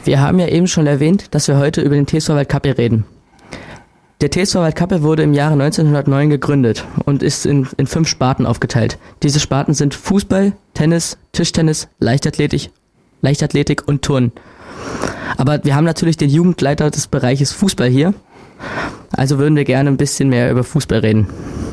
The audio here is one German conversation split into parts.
Wir haben ja eben schon erwähnt, dass wir heute über den TSV Waldkappel reden. Der TSV Waldkappel wurde im Jahre 1909 gegründet und ist in 5 Sparten aufgeteilt. Diese Sparten sind Fußball, Tennis, Tischtennis, Leichtathletik und Turnen. Aber wir haben natürlich den Jugendleiter des Bereiches Fußball hier. Also würden wir gerne ein bisschen mehr über Fußball reden.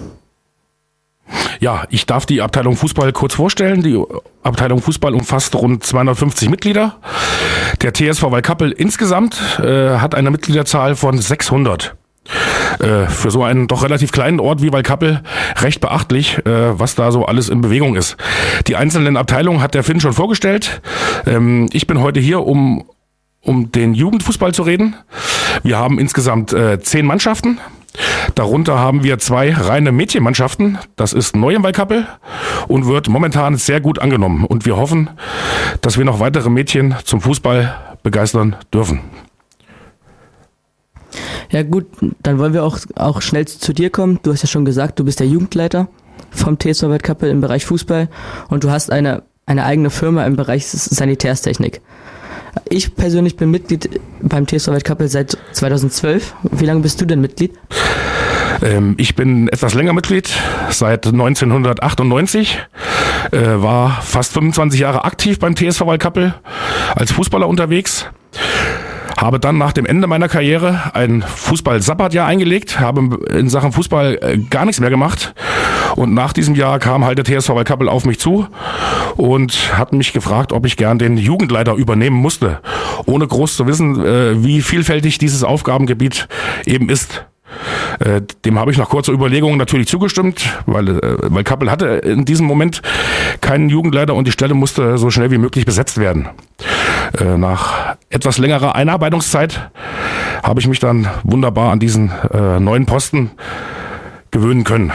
Ja, ich darf die Abteilung Fußball kurz vorstellen. Die Abteilung Fußball umfasst rund 250 Mitglieder. Der TSV Waldkappel insgesamt hat eine Mitgliederzahl von 600. Für so einen doch relativ kleinen Ort wie Waldkappel recht beachtlich, was da so alles in Bewegung ist. Die einzelnen Abteilungen hat der Finn schon vorgestellt. Ich bin heute hier, um den Jugendfußball zu reden. Wir haben insgesamt 10 Mannschaften. Darunter haben wir 2 reine Mädchenmannschaften. Das ist neu in Waldkappel und wird momentan sehr gut angenommen. Und wir hoffen, dass wir noch weitere Mädchen zum Fußball begeistern dürfen. Ja gut, dann wollen wir auch schnell zu dir kommen. Du hast ja schon gesagt, du bist der Jugendleiter vom TSV Waldkappel im Bereich Fußball und du hast eine eigene Firma im Bereich Sanitärstechnik. Ich persönlich bin Mitglied beim TSV Waldkappel seit 2012. Wie lange bist du denn Mitglied? Ich bin etwas länger Mitglied, seit 1998, war fast 25 Jahre aktiv beim TSV Waldkappel als Fußballer unterwegs. Habe dann nach dem Ende meiner Karriere ein Fußball-Sabbatjahr eingelegt, habe in Sachen Fußball gar nichts mehr gemacht. Und nach diesem Jahr kam halt der TSV Waldkappel auf mich zu und hat mich gefragt, ob ich gern den Jugendleiter übernehmen musste, ohne groß zu wissen, wie vielfältig dieses Aufgabengebiet eben ist. Dem habe ich nach kurzer Überlegung natürlich zugestimmt, weil Waldkappel hatte in diesem Moment keinen Jugendleiter und die Stelle musste so schnell wie möglich besetzt werden. Nach etwas längerer Einarbeitungszeit habe ich mich dann wunderbar an diesen neuen Posten gewöhnen können.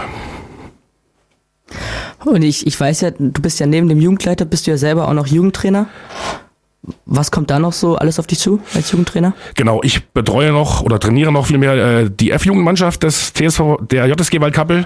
Und ich weiß ja, du bist ja neben dem Jugendleiter, bist du ja selber auch noch Jugendtrainer. Was kommt da noch so alles auf dich zu als Jugendtrainer? Genau, ich betreue noch oder trainiere noch vielmehr die F-Jugendmannschaft des TSV, der JSG Waldkappel.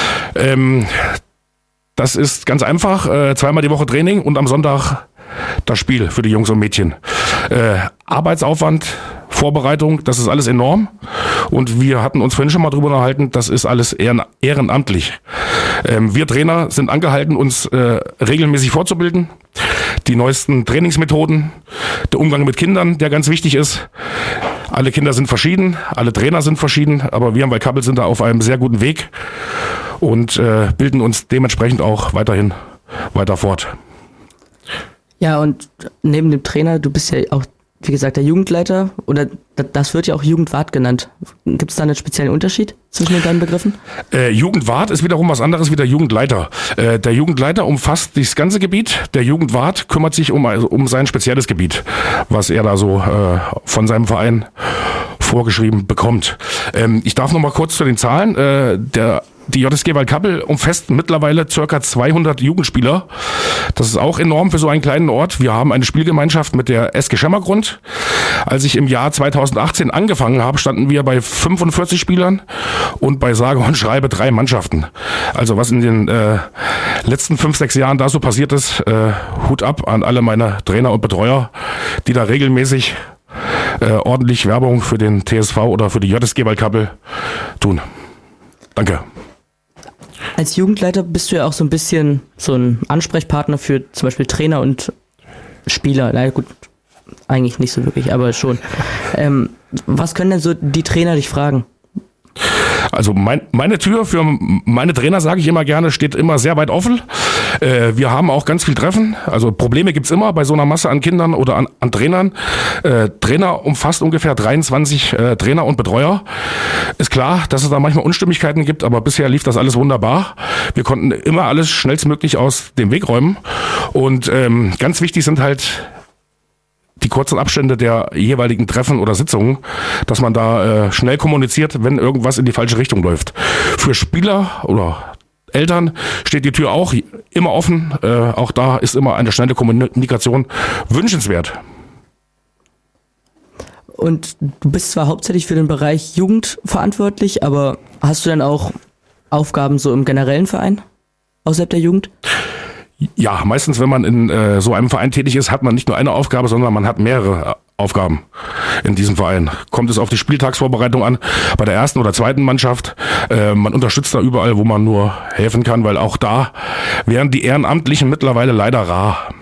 Das ist ganz einfach, 2-mal die Woche Training und am Sonntag das Spiel für die Jungs und Mädchen. Arbeitsaufwand, Vorbereitung, das ist alles enorm. Und wir hatten uns vorhin schon mal drüber unterhalten, das ist alles ehrenamtlich. Wir Trainer sind angehalten, uns regelmäßig fortzubilden. Die neuesten Trainingsmethoden, der Umgang mit Kindern, der ganz wichtig ist. Alle Kinder sind verschieden, alle Trainer sind verschieden, aber wir im Waldkappel sind da auf einem sehr guten Weg und bilden uns dementsprechend auch weiterhin weiter fort. Ja, und neben dem Trainer, du bist ja auch, wie gesagt, der Jugendleiter oder das wird ja auch Jugendwart genannt. Gibt es da einen speziellen Unterschied zwischen den beiden Begriffen? Jugendwart ist wiederum was anderes wie der Jugendleiter. Der Jugendleiter umfasst das ganze Gebiet. Der Jugendwart kümmert sich um sein spezielles Gebiet, was er da so von seinem Verein vorgeschrieben bekommt. Ich darf noch mal kurz zu den Zahlen. Die JSG Waldkappel umfasst mittlerweile ca. 200 Jugendspieler. Das ist auch enorm für so einen kleinen Ort. Wir haben eine Spielgemeinschaft mit der SG Schemmergrund. Als ich im Jahr 2018 angefangen habe, standen wir bei 45 Spielern und bei sage und schreibe 3 Mannschaften. Also was in den letzten 5-6 Jahren da so passiert ist, Hut ab an alle meine Trainer und Betreuer, die da regelmäßig ordentlich Werbung für den TSV oder für die JSG Waldkappel tun. Danke. Als Jugendleiter bist du ja auch so ein bisschen so ein Ansprechpartner für zum Beispiel Trainer und Spieler. Na gut, eigentlich nicht so wirklich, aber schon. Was können denn so die Trainer dich fragen? Also meine Tür für meine Trainer, sage ich immer gerne, steht immer sehr weit offen. Wir haben auch ganz viel Treffen. Also Probleme gibt's immer bei so einer Masse an Kindern oder an Trainern. Trainer umfasst ungefähr 23 Trainer und Betreuer. Ist klar, dass es da manchmal Unstimmigkeiten gibt, aber bisher lief das alles wunderbar. Wir konnten immer alles schnellstmöglich aus dem Weg räumen. Und ganz wichtig sind halt die kurzen Abstände der jeweiligen Treffen oder Sitzungen, dass man da schnell kommuniziert, wenn irgendwas in die falsche Richtung läuft. Für Spieler oder Eltern steht die Tür auch immer offen. Auch da ist immer eine schnelle Kommunikation wünschenswert. Und du bist zwar hauptsächlich für den Bereich Jugend verantwortlich, aber hast du denn auch Aufgaben so im generellen Verein außerhalb der Jugend? Ja, meistens, wenn man in so einem Verein tätig ist, hat man nicht nur eine Aufgabe, sondern man hat mehrere Aufgaben in diesem Verein. Kommt es auf die Spieltagsvorbereitung an, bei der ersten oder zweiten Mannschaft. Man unterstützt da überall, wo man nur helfen kann, weil auch da wären die Ehrenamtlichen mittlerweile leider rar.